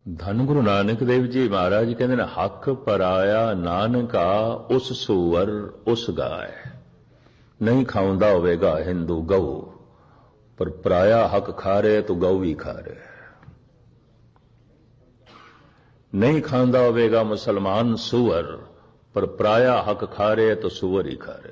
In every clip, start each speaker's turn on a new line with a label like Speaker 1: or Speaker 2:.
Speaker 1: ਧੰਨ ਗੁਰੂ ਨਾਨਕ ਦੇਵ ਜੀ ਮਹਾਰਾਜ ਕਹਿੰਦੇ ਨੇ, ਹੱਕ ਪਰਾਇਆ ਨਾਨਕਾ ਉਸ ਸੂਰ ਉਸ ਗਾਏ। ਨਹੀਂ ਖਾਉਂਦਾ ਹੋਵੇਗਾ ਹਿੰਦੂ ਗਊ, ਪਰ ਪਰਾਇਆ ਹੱਕ ਖਾ ਰਹੇ ਤਾਂ ਗਊ ਵੀ ਖਾ ਰਹੇ। ਨਹੀਂ ਖਾਂਦਾ ਹੋਵੇਗਾ ਮੁਸਲਮਾਨ ਸੂਰ, ਪਰ ਪਰਾਇਆ ਹੱਕ ਖਾ ਰਹੇ ਤਾਂ ਸੂਰ ਹੀ ਖਾ ਰਹੇ।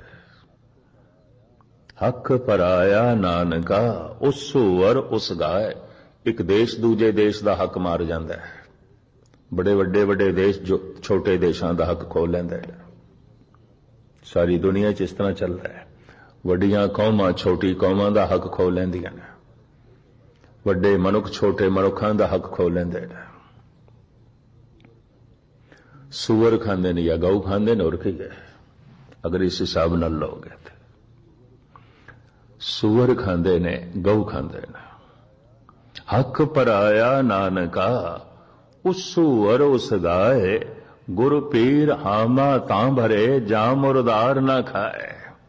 Speaker 1: ਹੱਕ ਪਰਾਇਆ ਨਾਨਕਾ ਉਸ ਸੂਰ ਉਸ ਗਾਏ। ਇੱਕ ਦੇਸ਼ ਦੂਜੇ ਦੇਸ਼ ਦਾ ਹੱਕ ਮਾਰ ਜਾਂਦਾ ਹੈ। ਬੜੇ ਵੱਡੇ ਦੇਸ਼ ਜੋ ਛੋਟੇ ਦੇਸ਼ਾਂ ਦਾ ਹੱਕ ਖੋਹ ਲੈਂਦਾ ਹੈ। ਸਾਰੀ ਦੁਨੀਆ 'ਚ ਇਸ ਤਰ੍ਹਾਂ ਚੱਲਦਾ ਹੈ। ਵੱਡੀਆਂ ਕੌਮਾਂ ਛੋਟੀ ਕੌਮਾਂ ਦਾ ਹੱਕ ਖੋਹ ਲੈਂਦੀਆਂ ਨੇ। ਵੱਡੇ ਮਨੁੱਖ ਛੋਟੇ ਮਨੁੱਖਾਂ ਦਾ ਹੱਕ ਖੋਹ ਲੈਂਦੇ ਨੇ। ਸੂਰ ਖਾਂਦੇ ਨੇ ਜਾਂ ਗਊ ਖਾਂਦੇ ਨੇ, ਹੋਰ ਕੀ ਹੈ? ਅਗਰ ਇਸ ਹਿਸਾਬ ਨਾਲ ਲਓਗੇ ਤਾਂ ਸੂਰ ਖਾਂਦੇ ਨੇ, ਗਊ ਖਾਂਦੇ ਨੇ। ਹੱਕ ਪਰਾਇਆ ਨਾਨਕਾ ਉਸ ਸੂਰ ਉਸ ਗਾਏ। ਗੁਰ ਪੀਰ ਹਾਮਾ ਤਾਂ ਭਰੇ ਜਾ ਮੁਰਦਾਰ ਨਾ ਖਾਏ।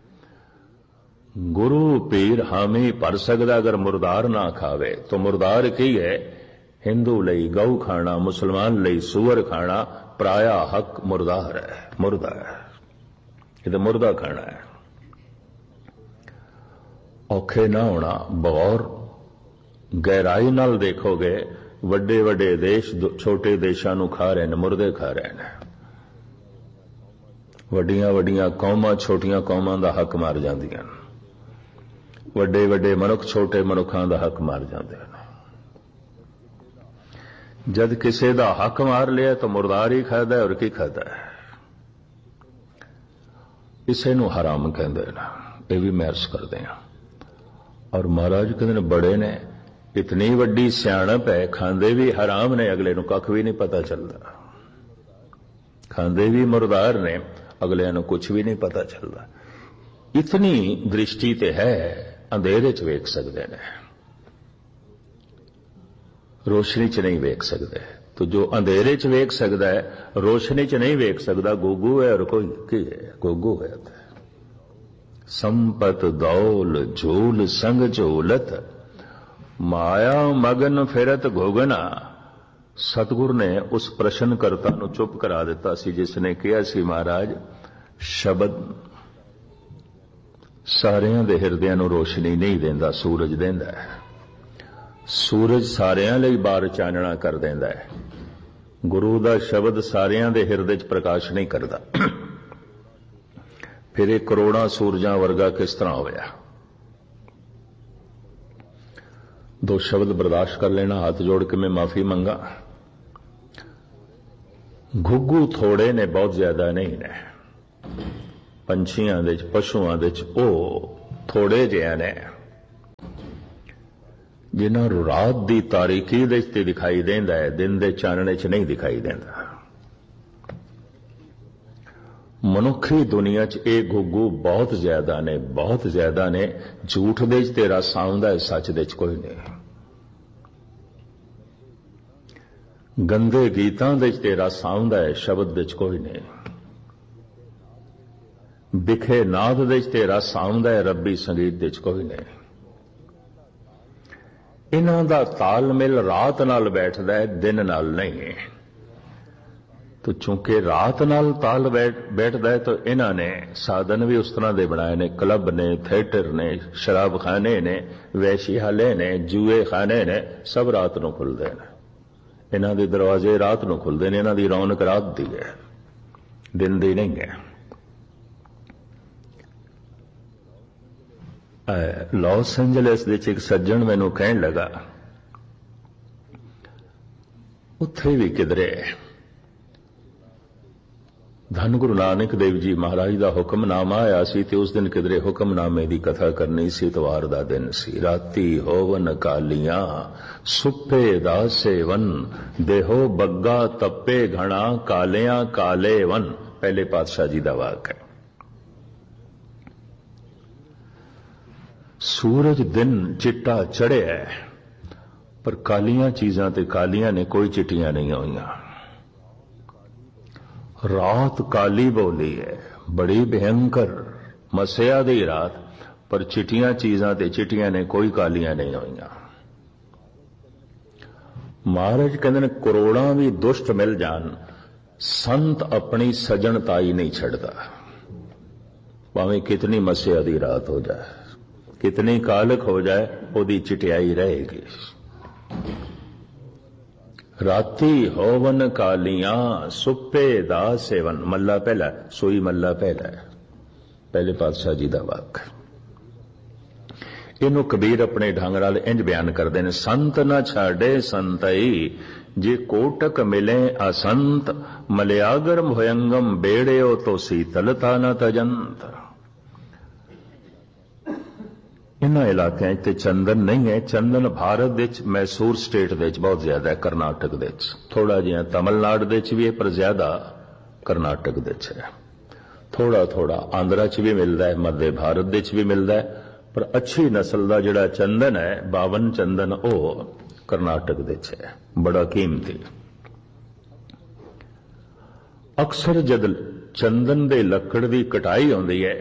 Speaker 1: ਗੁਰੂ ਪੀਰ ਹਾਮੀ ਭਰ ਸਕਦਾ ਅਗਰ ਮੁਰਦਾਰ ਨਾ ਖਾਵੇ। ਤਾਂ ਮੁਰਦਾਰ ਕੀ ਹੈ? ਹਿੰਦੂ ਲਈ ਗਊ ਖਾਣਾ, ਮੁਸਲਮਾਨ ਲਈ ਸੂਰ ਖਾਣਾ। ਪਰਾਇਆ ਹੱਕ ਮੁਰਦਾਰ ਹੈ, ਮੁਰਦਾ ਹੈ। ਇਹ ਤਾਂ ਮੁਰਦਾ ਖਾਣਾ ਹੈ। ਔਖੇ ਨਾ ਹੋਣਾ, ਬਗੌਰ ਗਹਿਰਾਈ ਨਾਲ ਦੇਖੋਗੇ, ਵੱਡੇ ਦੇਸ਼ ਛੋਟੇ ਦੇਸ਼ਾਂ ਨੂੰ ਖਾ ਰਹੇ ਨੇ, ਮੁਰਦੇ ਖਾ ਰਹੇ ਨੇ। ਵੱਡੀਆਂ ਕੌਮਾਂ ਛੋਟੀਆਂ ਕੌਮਾਂ ਦਾ ਹੱਕ ਮਾਰ ਜਾਂਦੀਆਂ ਨੇ। ਵੱਡੇ ਮਨੁੱਖ ਛੋਟੇ ਮਨੁੱਖਾਂ ਦਾ ਹੱਕ ਮਾਰ ਜਾਂਦੇ ਨੇ। ਜਦ ਕਿਸੇ ਦਾ ਹੱਕ ਮਾਰ ਲਿਆ ਤਾਂ ਮੁਰਦਾਰ ਹੀ ਖਾਦਾ, ਔਰ ਕੀ ਖਾਦਾ ਹੈ? ਇਸੇ ਨੂੰ ਹਰਾਮ ਕਹਿੰਦੇ ਨੇ। ਇਹ ਵੀ ਮੈਂ ਅਰਜ਼ ਕਰਦੇ ਹਾਂ। ਔਰ ਮਹਾਰਾਜ ਕਹਿੰਦੇ ਨੇ, ਬੜੇ ਨੇ, ਇਤਨੀ ਵੱਡੀ ਸਿਆਣਪ ਹੈ, ਖਾਂਦੇ ਵੀ ਹਰਾਮ ਨੇ, ਅਗਲੇ ਨੂੰ ਕੱਖ ਵੀ ਨਹੀਂ ਪਤਾ ਚੱਲਦਾ। ਖਾਂਦੇ ਵੀ ਮੁਰਦਾਰ ਨੇ, ਅਗਲਿਆਂ ਨੂੰ ਕੁਝ ਵੀ ਨਹੀਂ ਪਤਾ ਚੱਲਦਾ। ਇਤਨੀ ਦ੍ਰਿਸ਼ਟੀ ਤੇ ਹੈ, ਅੰਧੇਰੇ 'ਚ ਵੇਖ ਸਕਦੇ ਨੇ, ਰੋਸ਼ਨੀ 'ਚ ਨਹੀਂ ਵੇਖ ਸਕਦੇ। ਤੋ ਜੋ ਅੰਧੇਰੇ 'ਚ ਵੇਖ ਸਕਦਾ ਹੈ, ਰੋਸ਼ਨੀ 'ਚ ਨਹੀਂ ਵੇਖ ਸਕਦਾ, ਗੋਗੂ ਹੈ। ਔਰ ਕੋਈ ਕੀ ਹੈ? ਗੋਗੂ ਹੈ। ਸੰਪਤ ਦੌਲ ਝੂਲ ਸੰਗ ਝੂਲਤ, ਮਾਇਆ ਮਗਨ ਫਿਰਤ ਘੋਗਣਾ। ਸਤਿਗੁਰ ਨੇ ਉਸ ਪ੍ਰਸ਼ਨਕਰਤਾ ਨੂੰ ਚੁੱਪ ਕਰਾ ਦਿੱਤਾ ਸੀ, ਜਿਸ ਨੇ ਕਿਹਾ ਸੀ, ਮਹਾਰਾਜ ਸ਼ਬਦ ਸਾਰਿਆਂ ਦੇ ਹਿਰਦਿਆਂ ਨੂੰ ਰੋਸ਼ਨੀ ਨਹੀਂ ਦਿੰਦਾ, ਸੂਰਜ ਦਿੰਦਾ ਹੈ। ਸੂਰਜ ਸਾਰਿਆਂ ਲਈ ਬਾਹਰ ਚਾਨਣਾ ਕਰ ਦਿੰਦਾ ਹੈ। ਗੁਰੂ ਦਾ ਸ਼ਬਦ ਸਾਰਿਆਂ ਦੇ ਹਿਰਦੇ 'ਚ ਪ੍ਰਕਾਸ਼ ਨਹੀਂ ਕਰਦਾ। ਫਿਰ ਇਹ ਕਰੋੜਾਂ ਸੂਰਜਾਂ ਵਰਗਾ ਕਿਸ ਤਰ੍ਹਾਂ ਹੋਇਆ? ਦੋ ਸ਼ਬਦ ਬਰਦਾਸ਼ਤ ਕਰ ਲੈਣਾ, ਹੱਥ ਜੋੜ ਕੇ ਮੈਂ ਮਾਫੀ ਮੰਗਾ। ਘੁੱਗੂ ਥੋੜੇ ਨੇ, ਬਹੁਤ ਜ਼ਿਆਦਾ ਨਹੀਂ ਨੇ। ਪੰਛੀਆਂ ਦੇ 'ਚ, ਪਸ਼ੂਆਂ ਦੇ 'ਚ ਉਹ ਥੋੜੇ ਜਿਹੇ ਨੇ ਜਿਨ੍ਹਾਂ ਨੂੰ ਰਾਤ ਦੀ ਤਾਰੀਕੀ ਦੇ 'ਚ ਦਿਖਾਈ ਦਿੰਦਾ ਹੈ, ਦਿਨ ਦੇ ਚਾਨਣੇ 'ਚ ਨਹੀਂ ਦਿਖਾਈ ਦਿੰਦਾ। ਮਨੁੱਖੀ ਦੁਨੀਆ 'ਚ ਇਹ ਘੁੱਗੂ ਬਹੁਤ ਜ਼ਿਆਦਾ ਨੇ, ਬਹੁਤ ਜ਼ਿਆਦਾ ਨੇ। ਝੂਠ ਦੇ 'ਚ ਤੇਰਾ ਸਾਉਂਦਾ ਹੈ, ਸੱਚ ਦੇ 'ਚ ਕੋਈ ਨਹੀਂ। ਗੰਦੇ ਗੀਤਾਂ ਦੇ 'ਚ ਤੇਰਾ ਸਾਉਂਦਾ ਹੈ, ਸ਼ਬਦ ਦੇ 'ਚ ਕੋਈ ਨਹੀਂ। ਬਿਖੇ ਨਾਦ ਦੇ 'ਚ ਤੇਰਾ ਸਾਉਂਦਾ ਹੈ, ਰੱਬੀ ਸੰਗੀਤ ਦੇ 'ਚ ਕੋਈ ਨਹੀਂ। ਇਹਨਾਂ ਦਾ ਤਾਲਮੇਲ ਰਾਤ ਨਾਲ ਬੈਠਦਾ ਹੈ, ਦਿਨ ਨਾਲ ਨਹੀਂ। तो चूंकि रात नाल ताल बैठता है, तो इन्होंने साधन भी उस तरह के बनाए ने। क्लब ने, थिएटर ने, शराब खाने ने, वैश्यालय ने, जूए खाने ने, सब रात को खुलते हैं। इन्हों के दरवाजे रात को खुलते हैं। इन्हों की रौनक रात की है, दिन की नहीं है। लॉस एंजलिस एक सज्जन मैनू कहन लगा, उत्थे भी किधरे धन गुरु नानक देव जी महाराज का हुक्मनामा आया सी, ते उस दिन किधरे हुक्मनामे की कथा करनी सी। इतवार का दिन सी। राती होवन कालियां सुप्पे दा सेवन, देहो बग्गा तप्पे घना, कालियां काले वन। पहले पातशाह जी का वाक है। सूरज दिन चिट्टा चढ़िया है, पर कालियां चीजां ते कालियां ने, कोई चिट्टियां नहीं होईयां। रात काली बोली है, बड़ी भयंकर मसिया दी रात, पर चिटियां चीजां ते चिटियां ने, कोई कालियां नहीं होईयां। महाराज कहते ने करोड़ां भी दुष्ट मिल जान, संत अपनी सजनताई नहीं छड़ता। भावें कितनी मस्या दी रात हो जाए, कितनी कालक हो जाए, ओदी चिटियाई रहेगी। राती होवन कालियां सुप्पे दा सेवन, मल्ला पहला सोई मल्ला पहला है, पहले पातशाह जी का वाक। इनू कबीर अपने ढंग नाल इंज बयान करते हैं, संत न छाड़े संतई जे कोटक मिले असंत, मलयागर भयंगम बेड़ेओ तो शीतलता न तजंत। इन्हां इलाकों ते चंदन नहीं है। चंदन भारत विच मैसूर स्टेट विच बहुत ज्यादा है, करनाटक विच थोड़ा जिहा, तमिलनाडु विच भी है पर ज्यादा करनाटक विच है। थोड़ा थोड़ा आंध्रा च भी मिलता है, मध्य भारत विच भी मिलता है, पर अच्छी नस्ल का जिहड़ा चंदन है, 52 चंदन, वो करनाटक विच है, बड़ा कीमती। अक्सर जद चंदन दे लकड़ की कटाई होंदी है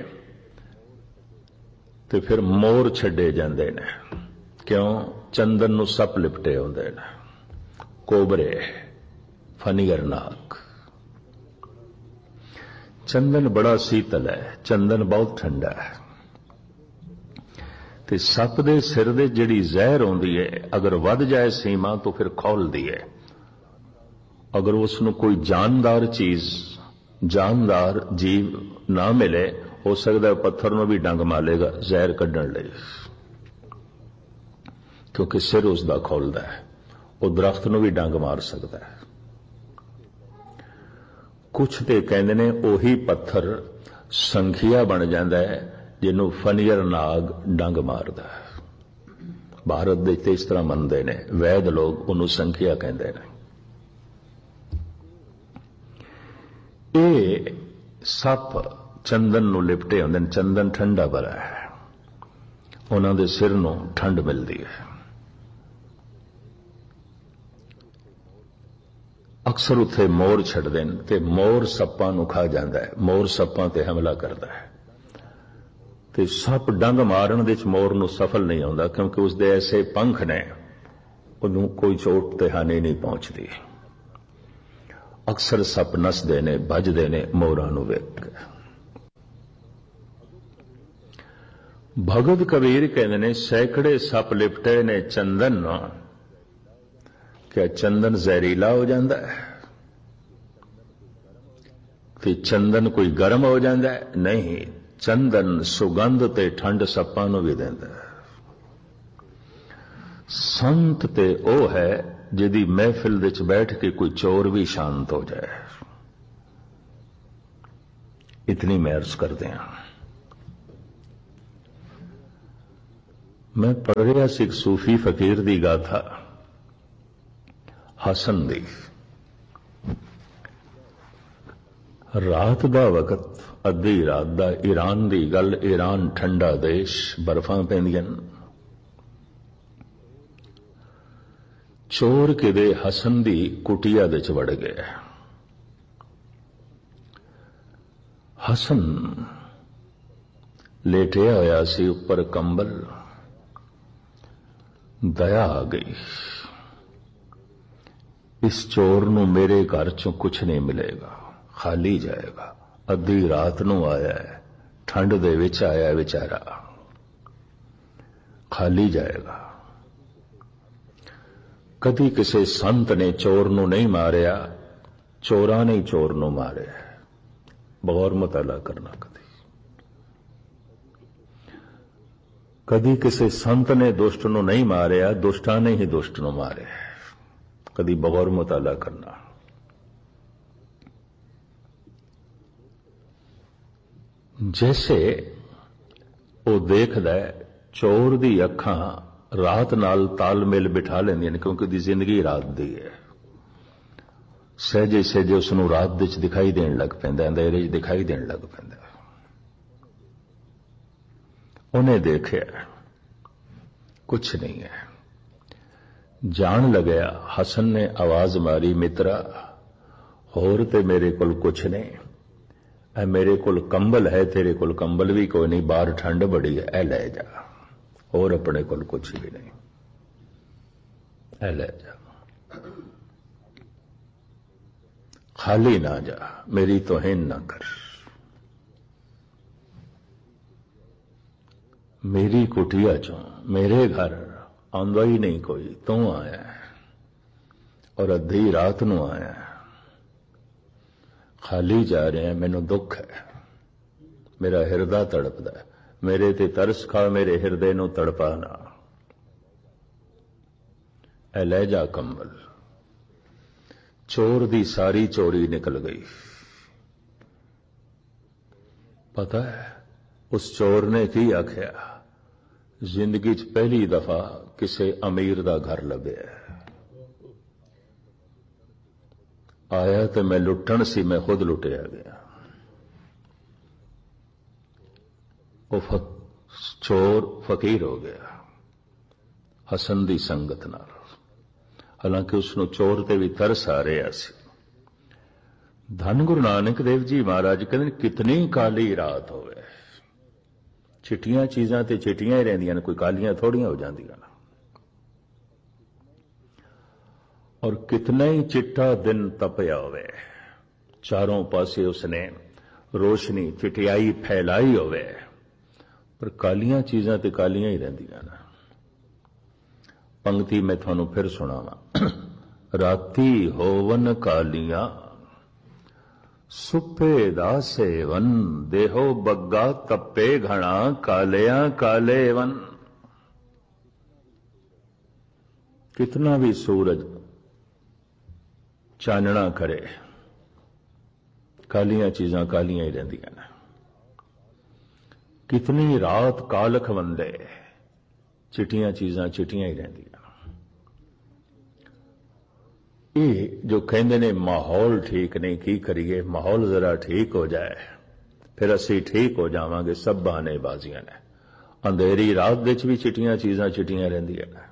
Speaker 1: तो फिर मोर छड्डे जांदे ने। क्यों? चंदन नूं सप लिपटे होंदे ने, कोबरे, फनीगर नाग। चंदन बड़ा शीतल है, चंदन बहुत ठंडा है। ते सप दे सिर दे जिहड़ी जहर होंदी है, अगर वध जाए सीमा तो फिर खोलदी है। अगर उसनूं कोई जानदार चीज, जानदार जीव ना मिले, हो सकता है पत्थर नूं भी डंग मारेगा जहर कढण लई, क्योंकि सिर उसका खोलता है। वो दरख्त नूं भी डंग मार सकता है। कुछ ते कहंदे ने ओही पत्थर संखिया बन जाता है जिन्हों फनीयर नाग डंग मारदा है। भारत दे ते इस तरह मनदे ने, वैद लोग उन्होंने संखिया कहंदे ने। ये सप चंदन नूं लिपटे होंदे ने, चंदन ठंडा बड़ा है, उन्हां दे सिर नूं ठंड मिलदी है। अक्सर उत्थे मोर छड्डदे ने ते मोर सप्पां नूं खा जांदा है, मोर सप्पां ते हमला करदा है। ते सप डंग मारन दे विच मोर नूं सफल नहीं होंदा, क्योंकि उसदे ऐसे पंख ने उन्होंने कोई चोट ते हानि नहीं पहुंचती। अक्सर सप नसदे ने, भजदे ने मोरां नूं वेख के। भगत कबीर कहते ने सैकड़े सप लिपटे ने चंदन, क्या चंदन जहरीला हो जाता है? तो चंदन कोई गर्म हो जाता है? नहीं, चंदन सुगंध ते ठंड सप्पां नूं भी देंदा है। संत ते ओ है जिहदी महफिल विच बैठ के कोई चोर भी शांत हो जाए। इतनी मैं अर्ज करते हैं। मैं पढ़ रहा सी सूफी फकीर दी गाथा हसन दी। रात दा वकत, अद्धी रात दा, ईरान दी गल। ईरान ठंडा देश, बर्फां पैंदियां। चोर किदे हसन दी कुटिया विच वड़ गए। हसन लेटिया होया सी, उपर कंबल। दया आ गई, इस चोर नूं मेरे घर चों कुछ नहीं मिलेगा, खाली जाएगा। अद्धी रात नूं आया है, ठंड दे विच आया है बेचारा, खाली जाएगा। कदी किसी संत ने चोर नूं नहीं मारिया, चोरां ने चोर नूं मारिया। बगौर मुताला करना। कदी किसी संत ने दुष्ट नूं नहीं मारिया, दुष्टां ने ही दुष्ट नूं मारिया। कदी बगौर मुताला करना। जैसे वो देखदा है चोर दी अखां रात नाल तालमेल बिठा लेंदियां ने, क्योंकि दी जिंदगी रात दी है। सहजे सहजे उसनूं रात विच दिखाई देण लग पैंदा, अंधेरे च दिखाई देण लग पैंदा। उन्हें देखिया कुछ नहीं है। जान लगया, हसन ने आवाज मारी, मित्रा होर ते मेरे कोल कुछ नहीं, ऐ मेरे कोल कंबल है, तेरे कोल कंबल भी कोई नहीं, बाहर ठंड बड़ी है, ऐ ले जा। और अपने कोल कुछ भी नहीं, ऐ ले जा। खाली ना जा, मेरी तौहीन ना कर। मेरी कुटिया चों मेरे घर आंदा ही नहीं कोई, तू आया है और अद्धी रात नूं आया है। खाली जा रहे हैं, मैनू दुख है, मेरा हिरदा तड़पदा है, मेरे ते तरस खा, मेरे हिरदे नूं तड़पा ना। ऐ लै जा कंबल। चोर दी सारी चोरी निकल गई। पता है उस चोर ने की आख्या, जिंदगी च पहली दफा किसी अमीर दा घर लभ्या। आया तो मैं लुटन सी, मैं खुद लुटिया गया। वो चोर फकीर हो गया हसन दी संगत नाल। हालांकि उसनों चोर ते भी तरस आ रहा सी। धन गुरु नानक देव जी महाराज कहते कितनी काली रात होवे, चिट्टियां चीजां ते चिट्टियां ही रहिंदियां ने, कोई कालियां थोड़ियां हो जांदियां ने। और कितना ही चिट्टा दिन तपया होवे, चारों पासे उसने रोशनी चिटियाई फैलाई होवे, पर कालियां चीजां ते कालियां ही रहिंदियां ने। पंक्ति मैं थानू फिर सुनावा। राती होवन कालियां सुपे दा सेवन, देहो बग्गा तपे घना, कालियां काले वन। कितना भी सूरज चानना करे, कालियां चीजां कालियां ही रहिंदियां ने। कितनी रात कालख वंदे, चिटियां चीजां चिटियां ही रहिंदियां। ये जो कहते ने माहौल ठीक नहीं, की करिए, माहौल जरा ठीक हो जाए फिर असी ठीक हो जावांगे, सब बहानेबाजियां ने। अंधेरी रात विच भी चिटियां चीजां चिटियां रहिंदियां ने।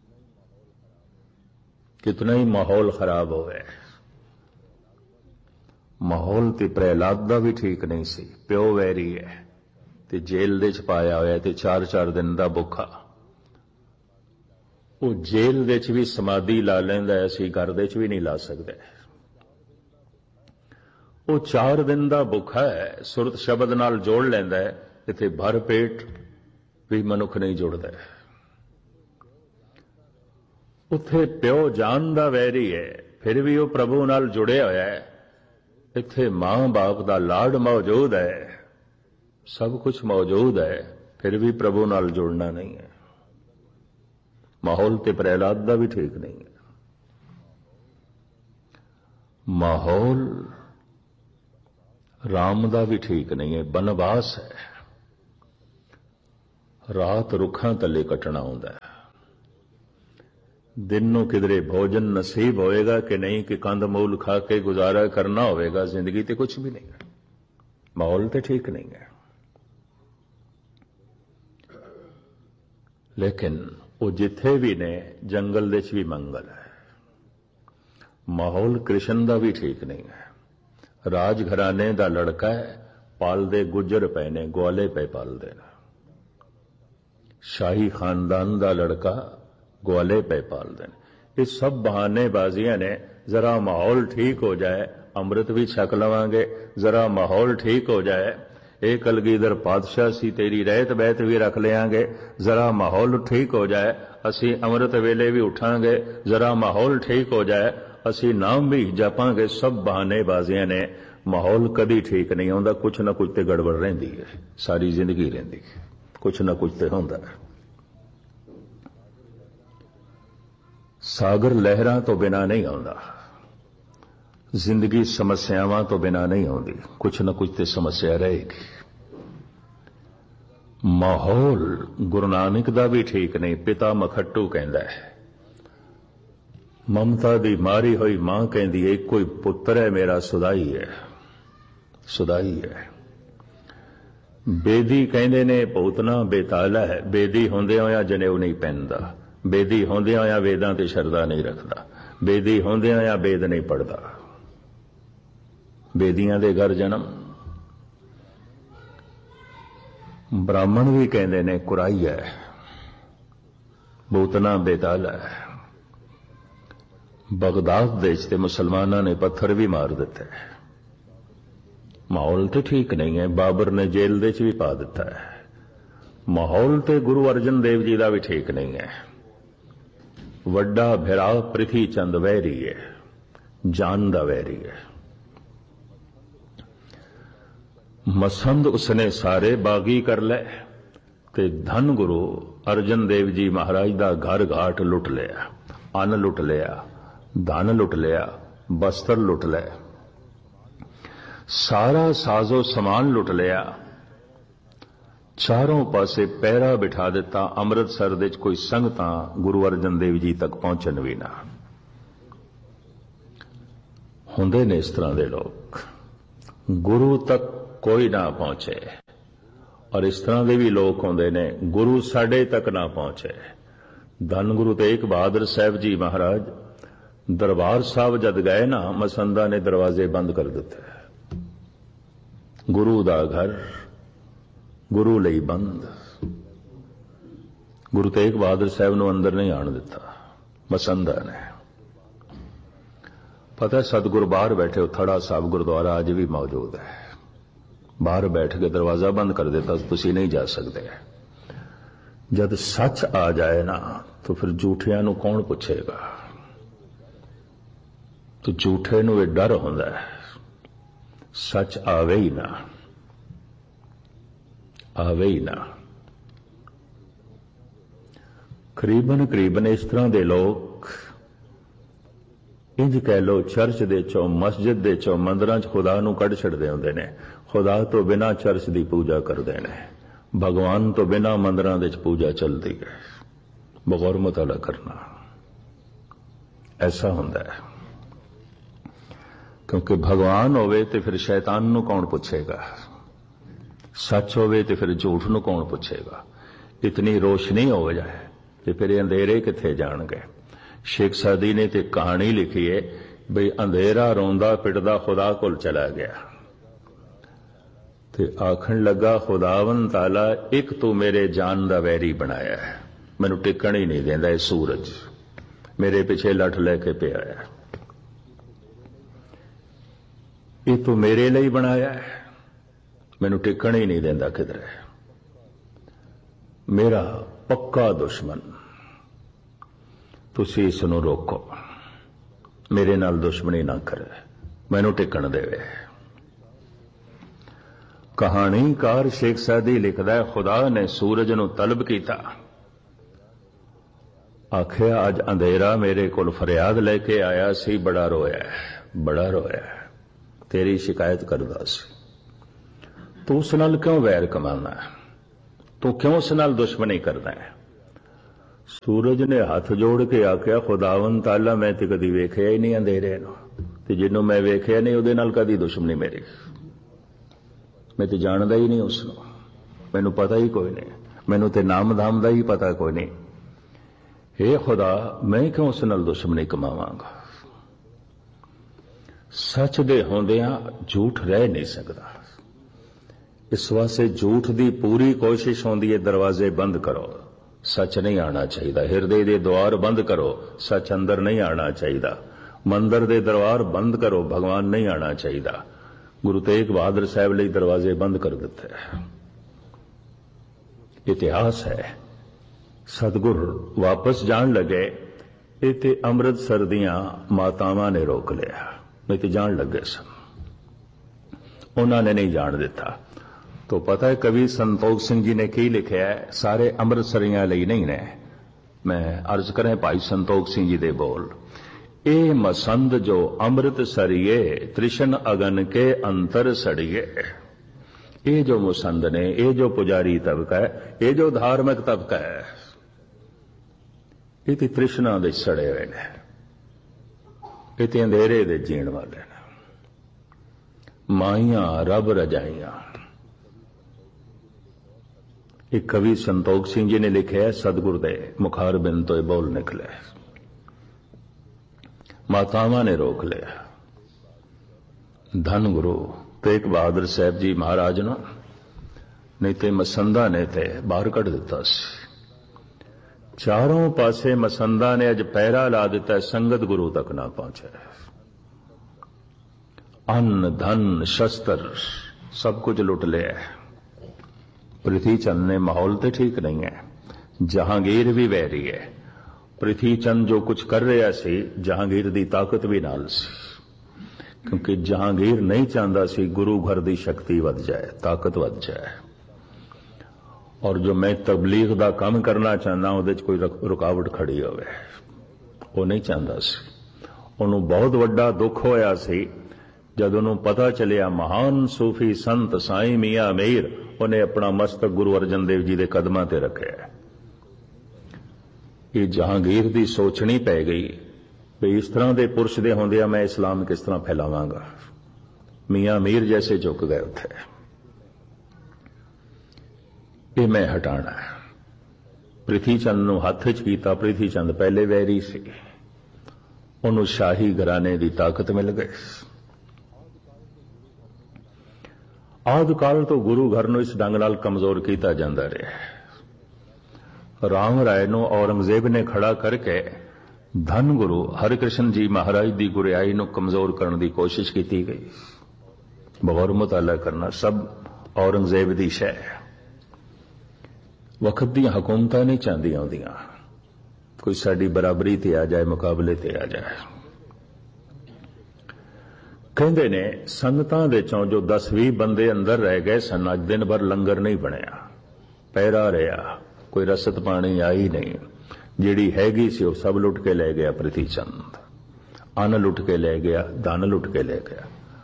Speaker 1: कितना ही माहौल खराब होवे। माहौल ते प्रहलाद दा भी ठीक नहीं सी, प्यो वैरी है ते जेल दे च पाया होया ते 4-4 दिन दा भुखा। वो जेल दे च भी समाधि ला लैंदा है, असीं घर दे च भी नहीं ला सकते। वो 4 दिन दा भुखा है, सुरत शब्द नाल जोड़ लैंदा है, इत्थे भर पेट भी मनुख नहीं जुड़दा। उत्थे प्यो जान दा वैरी है, फिर भी वो प्रभु नाल जुड़िया होया है। इत्थे मां बाप दा लाड मौजूद है, सब कुछ मौजूद है, फिर भी प्रभु नाल जुड़ना नहीं है। माहौल ते प्रहलाद दा भी ठीक नहीं है। माहौल राम दा भी ठीक नहीं है, बनवास है। रात रुखां तले कटना होंदा है। दिन नूं किधरे भोजन नसीब होएगा कि नहीं, कि कंद मूल खा के गुजारा करना होएगा, जिंदगी ते कुछ भी नहीं है। माहौल ते ठीक नहीं है। लेकिन वो जिथे भी ने जंगल दे च भी मंगल है। माहौल कृष्ण दा भी ठीक नहीं है। राज घराने दा लड़का है, पालदे गुजर पे ने, ग्वाले पे पालदे ने। शाही खानदान दा लड़का ग्वाले पे पालदे ने। ये सब बहानेबाजियां ने। जरा माहौल ठीक हो जाए, अमृत भी छक लवांगे, जरा माहौल ठीक हो जाए, एक कलगीधर पातशाह सी, तेरी रहत बहत भी रख लेंगे, जरा माहौल ठीक हो जाए, असी अमृत वेले भी उठांगे, जरा माहौल ठीक हो जाए, असी नाम भी जपांगे। सब बहानेबाजियां ने। माहौल कदी ठीक नहीं होंदा, कुछ ना कुछ ते गड़बड़ रहिंदी है, सारी जिंदगी रहिंदी है, कुछ ना कुछ ते होंदा है। सागर लहरां तो बिना नहीं आउंदा, जिंदगी समस्यावां तो बिना नहीं आउंदी, कुछ ना कुछ ते समस्या रहेगी। माहौल गुरु नानक दा भी ठीक नहीं। पिता मखट्टू कहंदा है, ममता दी मारी हुई मां कहंदी है, कोई पुत्र है मेरा सुदाई है, सुदाई है। बेदी कहंदे ने भूतना बेताला है, बेदी होंदे होया जनेऊ नहीं पहनदा, बेदी होंदे होया वेदां ते शरदा नहीं रखदा, बेदी होंदे होया वेद नहीं पढ़दा। बेदियां दे घर जन्म। ब्राह्मण भी कहंदे ने कुराई है, भूतना बेताला है। बगदाद देश ते मुसलमाना ने पत्थर भी मार दिते। माहौल तो ठीक नहीं है। बाबर ने जेल दे च भी पा दिता है। माहौल तो गुरु अर्जन देव जी का भी ठीक नहीं है। वड्डा भिरा पृथ्वी चंद वैरी है, जान दा वैरी है। मसंद उसने सारे बागी कर ले ते धन गुरु अर्जन देव जी महाराज दा घर घाट लुट लिया, अन्न लुट लिया, धन लुट लिया, बस्तर लुट ले, सारा साजो समान लुट लिया, चारों पासे पैरा बिठा दिता। अमृतसर दे कोई संगतां गुरु अर्जन देव जी तक पहुंचन भी ना। हुंदे ने इस तरह दे लोग, गुरु तक कोई ना पहुंचे, और इस तरह के भी लोग होंदे ने गुरु साडे तक ना पहुंचे। धन गुरु तेग बहादुर साहब जी महाराज दरबार साहब जद गए ना, मसंदा ने दरवाजे बंद कर दिते। गुरु दा घर गुरु लई बंद। गुरु तेग बहादुर साहब नूं अंदर नहीं आण दिता मसंदा ने। पता है सतगुरु बाहर बैठे, थड़ा साहब गुरुद्वारा अज भी मौजूद है, बाहर बैठ के दरवाजा बंद कर देता, तुसीं नहीं जा सकते। जब सच आ जाए ना तो फिर झूठियां नूं कौन पुछेगा। तो झूठे नूं ये डर होंदा है, सच आवे ही ना, आवे ही ना। करीबन करीबन इस तरह के लोग, इंज कह लो चर्च दे चो, मस्जिद दे चो, मंदिरां च खुदा नूं कढ छड़दे हुंदे ने। खुदा तो बिना चर्च की पूजा करते हैं, भगवान तो बिना मंदिरां दे च पूजा चलती है। बगौर मुताला करना ऐसा होंदा है, क्योंकि भगवान होवे ते फिर शैतान नूं कौन पुछेगा, सच होवे ते फिर झूठ नूं कौन पुछेगा। इतनी रोशनी हो जाए ते फिर अंधेरे किथे जाणगे। शेख सादी ने ते कहानी लिखी है बई अंधेरा रोंदा पिटदा खुदा कोल चला गया ते आखण लगा, खुदावन ताला एक तू मेरे जान दा वैरी बनाया है, मैनू टिकण ही नहीं देंदा। सूरज मेरे पिछे लठ लेके पिया है, ये तू मेरे लिए बनाया है, मैनू टिकण ही नहीं देंदा किधरे। मेरा पक्का दुश्मन, तुसी इसनूं रोको, मेरे नाल दुश्मनी ना करे, मैनू टिकण देवे। कहानीकार शेख सादी लिखदा है, खुदा ने सूरज नूं तलब कीता, आखिया अज अंधेरा मेरे कोल फरियाद लेके आया सी, बड़ा रोया, बड़ा रोया, तेरी शिकायत करदा सी। तू उस नाल क्यों वैर कमाना है, तू क्यों उस नाल दुश्मनी करदा है। सूरज ने हाथ जोड़ के आखिया, खुदावन ताला मैं ते कदी वेखिया ही नहीं अंधेरे नूं, ते जिन्नों मैं वेखिया नहीं उहदे नाल कदी दुश्मनी मेरी, मैं तो जानदा ही नहीं उसनूं, मैनू पता ही कोई नहीं, मैनू ते नाम धाम दा ही पता कोई नहीं। हे खुदा मैं क्यों उस नाल दुश्मनी कमावांगा। सच दे होंदियां झूठ रह नहीं सकदा, इस वास्ते झूठ दी पूरी कोशिश होंदी है दरवाजे बंद करो, सच नहीं आना चाहिए। हिरदे दे द्वार बंद करो, सच अंदर नहीं आना चाहिए। मंदिर दे दरबार बंद करो, भगवान नहीं आना चाहिए। गुरु तेग बहादुर साहब लिए दरवाजे बंद कर दिते। इतिहास है, सतगुर वापस जान लगे, इते अमृतसर दियां मातावां ने रोक लिया, नहीं तो जान लगे सन, उन्होंने नहीं जान दिता। तो पता है कवि संतोख सिंह जी ने की लिखा है, सारे अमृतसरियां लिए नहीं ने, मैं अर्ज करें भाई संतोख सिंह जी दे बोल। ए मसंद जो अमृत सरिये, त्रिशन अगन के अंतर सड़िए। ये जो मुसंद ने, ये जो पुजारी तबका है, ये जो धार्मिक तबका है, ये तृष्णा दे सड़े हुए ने, ये अंधेरे दे जीण वाले ने। माइयां रब रजाइयां। एक कवि संतोख सिंह जी ने लिखे है, सतगुरु दे मुखार बिन तो बोल निकले। मातावां ने रोक लिया, धन गुरु तेग बहादुर साहब जी महाराज नूं, नहीं तो मसंदा ने ते बाहर कढ़ दिता सी। ਚਾਰੋਂ ਪਾਸੇ ਮਸੰਦਾਂ ਨੇ ਅੱਜ ਪੈਰਾ ਲਾ ਦਿੱਤਾ, ਸੰਗਤ ਗੁਰੂ ਤੱਕ ਨਾ ਪਹੁੰਚੇ। ਅੰਨ ਧਨ ਸ਼ਸਤਰ ਸਭ ਕੁਝ ਲੁੱਟ ਲਿਆ। ਪ੍ਰਿਥੀ ਚੰਦ ਨੇ ਮਾਹੌਲ ਤੇ ਠੀਕ ਨਹੀਂ ਹੈ, ਜਹਾਂਗੀਰ ਵੀ ਵੈਰੀ ਹੈ। ਪ੍ਰਿਥੀ ਚੰਦ ਜੋ ਕੁਝ ਕਰ ਰਿਹਾ ਸੀ, ਜਹਾਂਗੀਰ ਦੀ ਤਾਕਤ ਵੀ ਨਾਲ ਸੀ, ਕਿਉਂਕਿ ਜਹਾਂਗੀਰ ਨਹੀਂ ਚਾਹੁੰਦਾ ਸੀ ਗੁਰੂ ਘਰ ਦੀ ਸ਼ਕਤੀ ਵੱਧ ਜਾਏ, ਤਾਕਤ ਵੱਧ ਜਾਏ। ਔਰ ਜੋ ਮੈਂ ਤਬਲੀਗ ਦਾ ਕੰਮ ਕਰਨਾ ਚਾਹੁੰਦਾ ਉਹਦੇ 'ਚ ਕੋਈ ਰੁਕਾਵਟ ਖੜੀ ਹੋਵੇ, ਉਹ ਨਹੀਂ ਚਾਹੁੰਦਾ ਸੀ। ਉਹਨੂੰ ਬਹੁਤ ਵੱਡਾ ਦੁੱਖ ਹੋਇਆ ਸੀ ਜਦ ਉਹਨੂੰ ਪਤਾ ਚੱਲਿਆ ਮਹਾਨ ਸੂਫੀ ਸੰਤ ਸਾਈਂ ਮੀਆਂ ਮੀਰ ਉਹਨੇ ਆਪਣਾ ਮਸਤਕ ਗੁਰੂ ਅਰਜਨ ਦੇਵ ਜੀ ਦੇ ਕਦਮਾਂ ਤੇ ਰੱਖਿਆ। ਇਹ ਜਹਾਂਗੀਰ ਦੀ ਸੋਚਣੀ ਪੈ ਗਈ ਵੀ ਇਸ ਤਰ੍ਹਾਂ ਦੇ ਪੁਰਸ਼ ਦੇ ਹੁੰਦਿਆਂ ਮੈਂ ਇਸਲਾਮ ਕਿਸ ਤਰ੍ਹਾਂ ਫੈਲਾਵਾਂਗਾ। ਮੀਆਂ ਮੀਰ ਜੈਸੇ ਝੁਕ ਗਏ ਉੱਥੇ। ਇਹ ਮੈਂ ਹਟਾਣਾ ਹੈ। ਪ੍ਰਿਥੀ ਚੰਦ ਨੂੰ ਹੱਥ 'ਚ ਕੀਤਾ। ਪ੍ਰਿਥੀ ਚੰਦ ਪਹਿਲੇ ਵੈਰੀ ਸੀ, ਉਹਨੂੰ ਸ਼ਾਹੀ ਘਰਾਣੇ ਦੀ ਤਾਕਤ ਮਿਲ ਗਈ। ਆਦਿ ਕਾਲ ਤੋਂ ਗੁਰੂ ਘਰ ਨੂੰ ਇਸ ਢੰਗ ਨਾਲ ਕਮਜ਼ੋਰ ਕੀਤਾ ਜਾਂਦਾ ਰਿਹਾ। ਰਾਮ ਰਾਏ ਨੂੰ ਔਰੰਗਜ਼ੇਬ ਨੇ ਖੜਾ ਕਰਕੇ ਧੰਨ ਗੁਰੂ ਹਰਿਕ੍ਰਿਸ਼ਨ ਜੀ ਮਹਾਰਾਜ ਦੀ ਗੁਰਿਆਈ ਨੂੰ ਕਮਜ਼ੋਰ ਕਰਨ ਦੀ ਕੋਸ਼ਿਸ਼ ਕੀਤੀ ਗਈ। ਬਗੌਰ ਮੁਤਾਲਾ ਕਰਨਾ ਸਭ ਔਰੰਗਜ਼ੇਬ ਦੀ ਸ਼ੈ ਹੈ। ਵਕਤ ਦੀਆਂ ਹਕੂਮਤਾਂ ਨਹੀਂ ਚਾਹੁੰਦੀਆਂ ਹੁੰਦੀਆਂ ਕੋਈ ਸਾਡੀ ਬਰਾਬਰੀ ਤੇ ਆ ਜਾਏ, ਮੁਕਾਬਲੇ ਤੇ ਆ ਜਾਏ। ਕਹਿੰਦੇ ਨੇ ਸੰਗਤਾਂ ਦੇ ਚੋਂ ਜੋ 10-20 ਬੰਦੇ ਅੰਦਰ ਰਹਿ ਗਏ ਸਨ, ਅੱਜ ਦਿਨ ਭਰ ਲੰਗਰ ਨਹੀਂ ਬਣਿਆ, ਪਹਿਰਾ ਰਿਹਾ, ਕੋਈ ਰਸਦ ਪਾਣੀ ਆਈ ਨਹੀਂ। ਜਿਹੜੀ ਹੈਗੀ ਸੀ ਉਹ ਸਭ ਲੁੱਟ ਕੇ ਲੈ ਗਿਆ ਪ੍ਰਿਥੀ ਚੰਦ। ਅੰਨ ਲੁੱਟ ਕੇ ਲੈ ਗਿਆ, ਧਨ ਲੁੱਟ ਕੇ ਲੈ ਗਿਆ।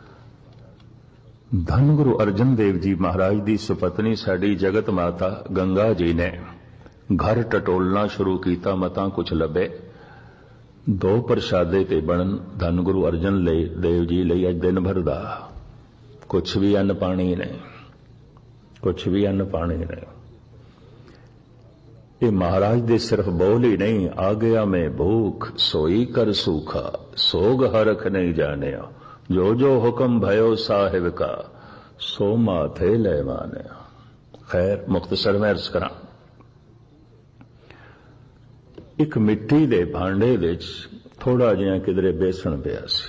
Speaker 1: ਧੰਨ ਗੁਰੂ ਅਰਜਨ ਦੇਵ ਜੀ ਮਹਾਰਾਜ ਦੀ ਸੁਪਤਨੀ ਸਾਡੀ ਜਗਤ ਮਾਤਾ ਗੰਗਾ ਜੀ ਨੇ ਘਰ ਟਟੋਲਣਾ ਸ਼ੁਰੂ ਕੀਤਾ। ਮਤਾਂ ਕੁਛ ਲੱਭੇ, 2 ਪ੍ਰਸ਼ਾਦੇ ਤੇ ਬਣਨ ਧੰਨ ਗੁਰੂ ਅਰਜਨ ਦੇਵ ਜੀ ਲਈ ਅੱਜ ਦਿਨ ਭਰ ਦਾ ਕੁਛ ਵੀ ਅੰਨ ਪਾਣੀ ਨਹੀਂ, ਕੁਛ ਵੀ ਅੰਨ ਪਾਣੀ ਨਹੀਂ। ਇਹ ਮਹਾਰਾਜ ਦੇ ਸਿਰਫ ਬੋਲ ਹੀ ਨਹੀਂ, ਆ ਗਿਆ ਮੈਂ ਭੂਖ ਸੋਈ ਕਰ ਸੂਖਾ, ਸੋਗ ਹਰਖ ਨਹੀਂ ਜਾਣਿਆ, ਜੋ ਜੋ ਹੁਕਮ भयो ਸਾਹਿਬ ਕਾ, ਸੋ ਮਾਥੇ ਲੈ ਮਾਨਿਆ। ਖੈਰ ਮੁਖਤਸਰ ਮੈਂ ਅਰਜ਼ ਕਰਾਂ, ਇੱਕ ਮਿੱਟੀ ਦੇ ਭਾਂਡੇ ਵਿੱਚ ਥੋੜਾ ਜਿਹਾ ਕਿਧਰੇ ਬੇਸਣ ਪਿਆ ਸੀ।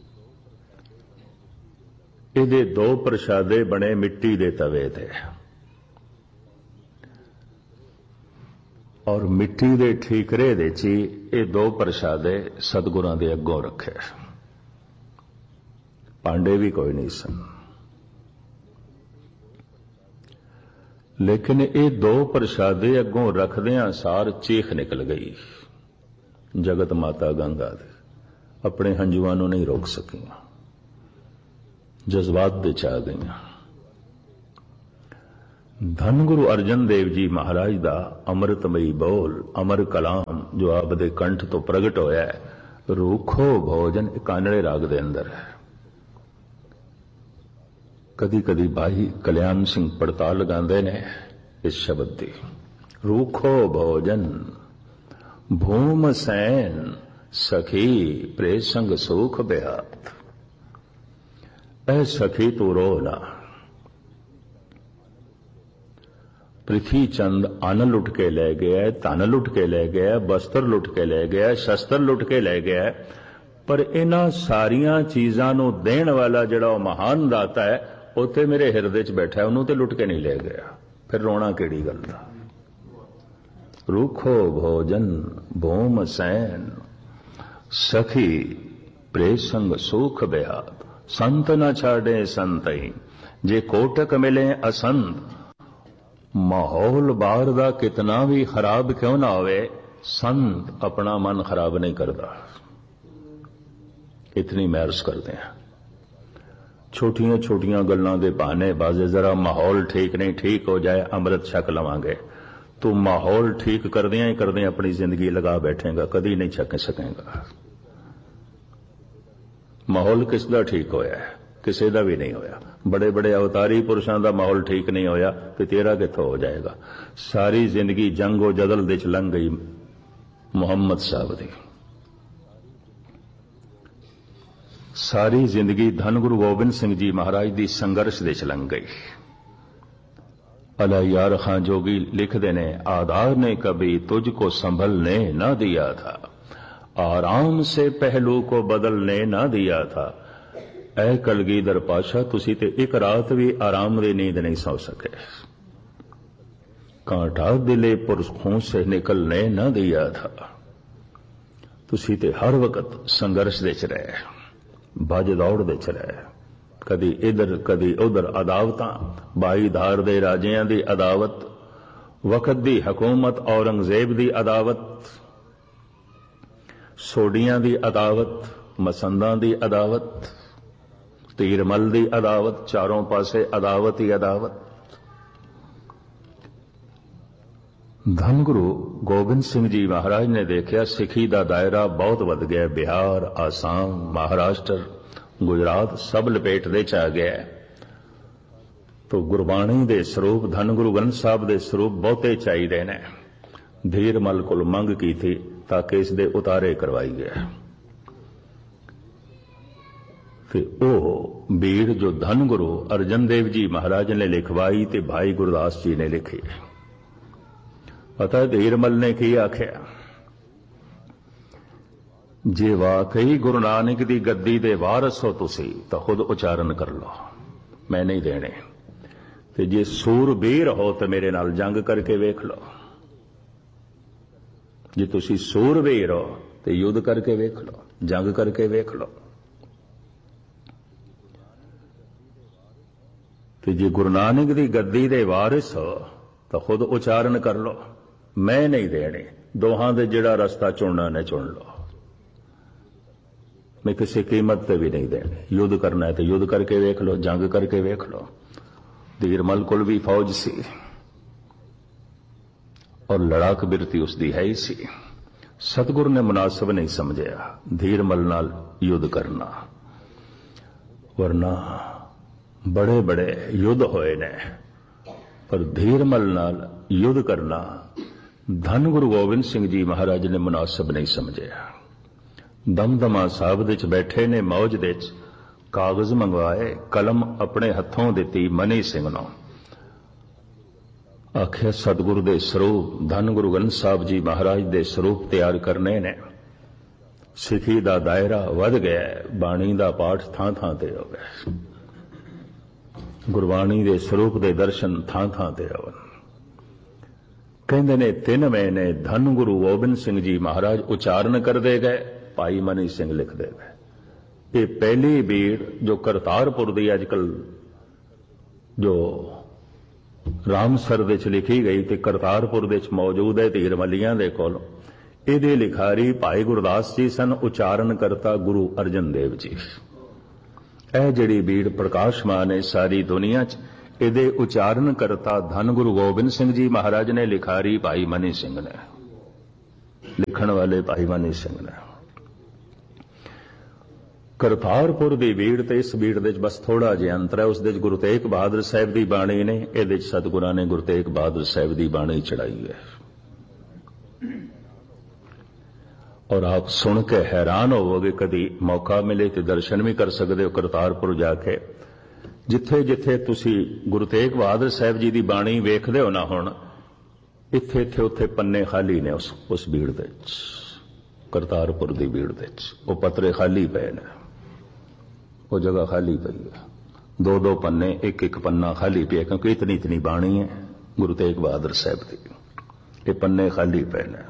Speaker 1: ਇਹਦੇ 2 ਪ੍ਰਸ਼ਾਦੇ ਬਣੇ ਮਿੱਟੀ ਦੇ ਤਵੇ ਤੇ, ਔਰ ਮਿੱਟੀ ਦੇ ਠੀਕਰੇ ਦੇ 'ਚ ਇਹ 2 ਪ੍ਰਸ਼ਾਦੇ ਸਤਿਗੁਰਾਂ ਦੇ ਅੱਗੋਂ ਰੱਖੇ। ਭਾਂਡੇ ਵੀ ਕੋਈ ਨਹੀਂ ਸਨ, ਲੇਕਿਨ ਇਹ 2 ਪ੍ਰਸ਼ਾਦੇ ਅੱਗੋਂ ਰੱਖਦਿਆਂ ਸਾਰ ਚੀਖ ਨਿਕਲ ਗਈ। ਜਗਤ ਮਾਤਾ ਗੰਗਾ ਦੇ ਆਪਣੇ ਹੰਝੂਆਂ ਨੂੰ ਨਹੀਂ ਰੋਕ ਸਕੀਆਂ, ਜਜ਼ਬਾਤ ਦੇ ਚ ਆ ਗਈਆਂ। ਧੰਨ ਗੁਰੂ ਅਰਜਨ ਦੇਵ ਜੀ ਮਹਾਰਾਜ ਦਾ ਅੰਮ੍ਰਿਤਮਈ ਬੋਲ, ਅਮਰ ਕਲਾਮ ਜੋ ਆਪ ਦੇ ਕੰਠ ਤੋਂ ਪ੍ਰਗਟ ਹੋਇਆ ਹੈ, ਰੂਖੋ ਭੋਜਨ, ਕਾਨੜੇ ਰਾਗ ਦੇ ਅੰਦਰ ਹੈ। ਕਦੀ ਕਦੀ ਭਾਈ ਕਲਿਆਣ ਸਿੰਘ ਪੜਤਾਲ ਲਗਾਉਂਦੇ ਨੇ ਇਸ ਸ਼ਬਦ ਦੀ, ਰੂਖੋ ਭੋਜਨ ਭੂਮ ਸੈਨ ਸਖੀ ਪ੍ਰੇ ਸੰਗ ਸੁਖ ਬਿਹਾਤ। ਐ ਸਖੀ ਤੂੰ ਰੋ ਨਾ। ਪ੍ਰਿਥੀ ਚੰਦ ਅੰਨ ਲੁੱਟ ਕੇ ਲੈ ਗਿਆ, ਧਨ ਲੁੱਟ ਕੇ ਲੈ ਗਿਆ, ਬਸਤਰ ਲੁੱਟ ਕੇ ਲੈ ਗਿਆ, ਸ਼ਸਤਰ ਲੁੱਟ ਕੇ ਲੈ ਗਿਆ, ਪਰ ਇਹਨਾਂ ਸਾਰੀਆਂ ਚੀਜ਼ਾਂ ਨੂੰ ਦੇਣ ਵਾਲਾ ਜਿਹੜਾ ਉਹ ਮਹਾਨ ਦਾਤਾ ਹੈ ਉੱਥੇ ਮੇਰੇ ਹਿਰਦੇ 'ਚ ਬੈਠਾ, ਉਹਨੂੰ ਤੇ ਲੁੱਟ ਕੇ ਨਹੀਂ ਲੈ ਗਿਆ। ਫਿਰ ਰੋਣਾ ਕਿਹੜੀ ਗੱਲ ਦਾ। ਰੂਖੋ ਭੋਜਨ ਭੂਮ ਸੈਨ ਸਖੀ ਪ੍ਰੇ ਸੰਗ ਸੁਖ ਬਿਹਾਤ। ਸੰਤ ਨਾ ਛਾੜੇ ਸੰਤਈ, ਜੇ ਕੋਟਕ ਮਿਲੇ ਅਸੰਤ। ਮਾਹੌਲ ਬਾਹਰ ਦਾ ਕਿਤਨਾ ਵੀ ਖਰਾਬ ਕਿਉਂ ਨਾ ਹੋਵੇ, ਸੰਤ ਆਪਣਾ ਮਨ ਖਰਾਬ ਨਹੀਂ ਕਰਦਾ। ਇਤਨੀ ਮਹਿਰਸ ਕਰਦੇ हैं। ਛੋਟੀਆਂ ਛੋਟੀਆਂ ਗੱਲਾਂ ਦੇ ਬਹਾਨੇ ਬਾਜ਼ੇ ਜ਼ਰਾ ਮਾਹੌਲ ਠੀਕ ਨਹੀਂ, ਠੀਕ ਹੋ ਜਾਏ ਅੰਮ੍ਰਿਤ ਛਕ ਲਵਾਂਗੇ। ਤੂੰ ਮਾਹੌਲ ਠੀਕ ਕਰਦਿਆਂ ਹੀ ਕਰਦਿਆਂ ਆਪਣੀ ਜ਼ਿੰਦਗੀ ਲਗਾ ਬੈਠੇਗਾ, ਕਦੀ ਨਹੀਂ ਛਕ ਸਕੇਗਾ। ਮਾਹੌਲ ਕਿਸ ਦਾ ਠੀਕ ਹੋਇਆ ਹੈ? ਕਿਸੇ ਦਾ ਵੀ ਨਹੀਂ ਹੋਇਆ। ਬੜੇ ਬੜੇ ਅਵਤਾਰੀ ਪੁਰਸ਼ਾਂ ਦਾ ਮਾਹੌਲ ਠੀਕ ਨਹੀਂ ਹੋਇਆ ਤੇ ਤੇਰਾ ਕਿੱਥੋਂ ਹੋ ਜਾਏਗਾ। ਸਾਰੀ ਜ਼ਿੰਦਗੀ ਜੰਗੋ ਜਦਲ ਦੇ ਚ ਲੰਘ ਗਈ ਮੁਹੰਮਦ ਸਾਹਿਬ ਦੀ। ਸਾਰੀ ਜ਼ਿੰਦਗੀ ਧੰਨ ਗੁਰੂ ਗੋਬਿੰਦ ਸਿੰਘ ਜੀ ਮਹਾਰਾਜ ਦੀ ਸੰਘਰਸ਼ ਦੇ ਚ ਲੰਘ ਗਈ। अला यार खां जोगी लिखते ने, आधार ने कभी तुझको संभलने न दिया था, आराम से पहलू को बदलने न दिया था। ऐ कलगीधर पाशा, तुसी ते एक रात भी आराम दी नींद नहीं सौ सके। कांटा दिले पुरखों से निकलने न दिया था, तुसी ते हर वक्त संघर्ष दे च रहे, भज दौड़ दे च रहे, कदी इधर कदी उधर अदावतां, बाई धार दे राजियां दी अदावत, वक्त दी हुकूमत औरंगजेब दी अदावत, सोडियां दी अदावत, मसंदां दी अदावत, तीरमल दी अदावत, चारों पासे अदावत ही अदावत। धन गुरु गोबिंद सिंह जी महाराज ने देखा सिखी का दायरा बहुत वध गया, बिहार, आसाम, महाराष्ट्र, गुजरात सब लपेट दे च आ गया। तो गुरबाणी दे स्वरूप धन गुरु ग्रंथ साहब दे स्वरूप बहुते चाहिए ने। धीर मल कोल मंग की थी ताकि इस दे उतारे करवाई गया। ओ बीड़ जो धन गुरु अर्जन देव जी महाराज ने लिखवाई ते भाई गुरदास जी ने लिखी। पता धीरमल ने की आख्या, जे वाकई गुरु नानक दी गद्दी दे वारस हो तुसी तो खुद उचारण कर लो, मैं नहीं देने। ते जे सूरबीर हो तो मेरे नाल जंग करके वेख लो। जे तुसी सूरबीर हो तो युद्ध करके वेख लो, जंग करके वेख लो। ते जे गुरु नानक दी गद्दी दे वारिस हो तो खुद उचारण कर लो, मैं नहीं देने। दोहां दे जिहड़ा रस्ता चुनना ने चुन लो, मैं किसी कीमत पे भी नहीं देने। युद्ध करना है तो युद्ध करके वेख लो, जंग करके वेख लो। धीरमल कोल भी फौज सी और लड़ाक बिरती उसदी है ही सी। सतगुरु ने मुनासिब नहीं समझिया धीरमल नाल युद्ध करना, वरना बड़े बड़े युद्ध होए ने, पर धीरमल नाल युद्ध करना धन गुरु गोबिंद सिंह जी महाराज ने मुनासिब नहीं समझिया। दमदमा साहब दे च बैठे ने, मौज दे च कागज मंगवाए, कलम अपने हथों दिती मनी सिंह नूं। आख्या सतगुरु दे स्वरूप धन गुरु ग्रंथ साहब जी महाराज दे स्वरूप तैयार करने ने। सिखी दा दायरा वध गया, बाणी दा पाठ थां थां ते हो गया, गुरबाणी दे स्वरूप दे दर्शन थां थां ते होवन। कहंदे ने 3 महीने धन गुरु गोबिंद सिंह जी महाराज उचारण करते गए, भाई मनी सिंह लिखते गए। ये पहली बीड़ जो करतारपुर दी अजकल जो रामसर दे च लिखी गई ते करतारपुर दे च मौजूद है धीरमलियां दे कोल, इहदी लिखारी भाई गुरदास जी सन, उचारण करता गुरु अर्जन देव जी। यह जिहड़ी बीड़ प्रकाशमान है सारी दुनिया च, इहदे उचारण करता धन गुरु गोबिंद सिंह जी महाराज ने, लिखारी भाई मनी सिंह ने, लिखण वाले भाई मनी सिंह ने। करतारपुर दी बीड़ ते इस बीड़ दे बस थोड़ा जिहा अंतर है। उस दे गुरु तेग बहादुर साहब दी बाणी ने, इहदे सतगुरां ने गुरु तेग बहादुर साहब दी बाणी चढ़ाई है। और आप सुन के हैरान होवोगे, कदी मौका मिले तो दर्शन भी कर सकते हो करतारपुर जाके। जिथे जिथे तुसी गुरु तेग बहादुर साहब जी दी बाणी वेखदे हो ना, हुण इत्थे इत्थे उत्थे पन्ने खाली ने उस भीड़ दे विच, करतारपुर दी भीड़ दे विच वो पत्रे खाली पे ने, वो जगह खाली पई है। 2-2 पन्ने, एक पन्ना खाली पिया, क्योंकि इतनी इतनी बाणी है गुरु तेग बहादुर साहब दी, ये पन्ने खाली पे ने।